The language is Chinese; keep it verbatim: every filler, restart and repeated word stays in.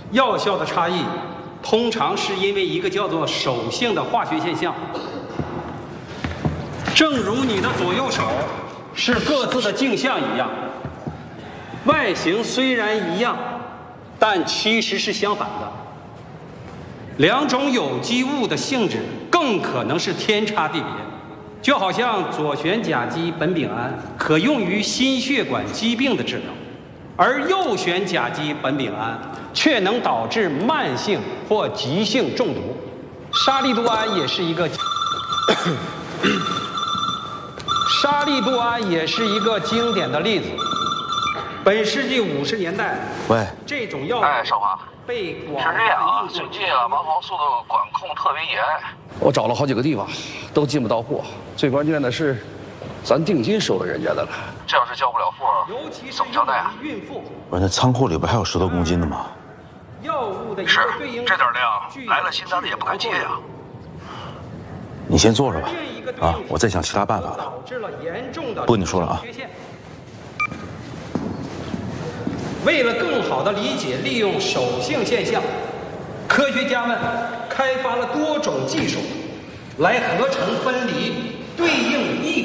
药效的差异，通常是因为一个叫做手性的化学现象。正如你的左右手是各自的镜像一样，外形虽然一样，但其实是相反的。两种有机物的性质更可能是天差地别。就好像左旋甲基苯丙胺可用于心血管疾病的治疗，而右旋甲基苯丙胺却能导致慢性或急性中毒。沙利度胺也是一个沙利度胺也是一个经典的例子。本世纪五十年代， 喂， 这种药哎，少华， 被广是这样啊，最近啊，王黄素的管控特别严。 我找了好几个地方，都进不到货。最关键的是，咱定金收了人家的了。 这要是交不了货， 尤其是怎么交代啊？ 孕妇， 不是那仓库里不还有十多公斤的吗？ 药物的一是个对应这点量，来了新单的也不敢接呀。 你先坐着吧，啊，我再想其他办法的。 导致了严重的不跟你说了啊。 缺陷。为了更好地理解利用手性现象，科学家们开发了多种技术，来合成分离对应异。